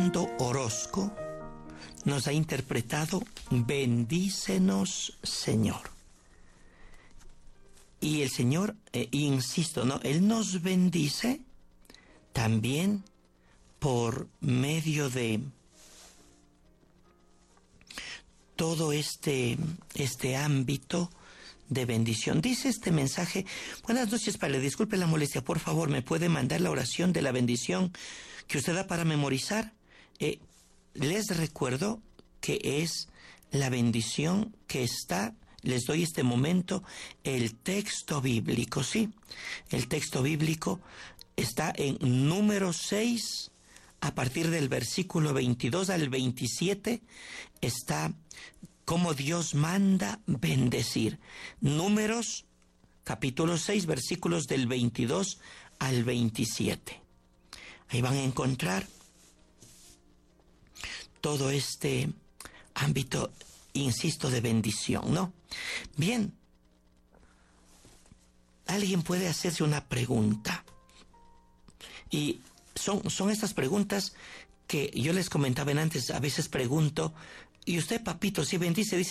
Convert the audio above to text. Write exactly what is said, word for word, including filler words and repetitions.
Fernando Orozco nos ha interpretado Bendícenos, Señor. Y el Señor, eh, insisto, ¿no? Él nos bendice también por medio de todo este, este ámbito de bendición. Dice este mensaje: buenas noches, Padre, disculpe la molestia, por favor, ¿me puede mandar la oración de la bendición que usted da para memorizar? Eh, les recuerdo que es la bendición que está, les doy este momento, el texto bíblico, ¿sí? El texto bíblico está en número seis, a partir del versículo veintidós al veintisiete, está cómo Dios manda bendecir. Números, capítulo seis, versículos del veintidós al veintisiete. Ahí van a encontrar todo este ámbito, insisto, de bendición, ¿no? Bien, alguien puede hacerse una pregunta. Y son, son estas preguntas que yo les comentaba antes. A veces pregunto: ¿y usted, papito, si bendice? Dice: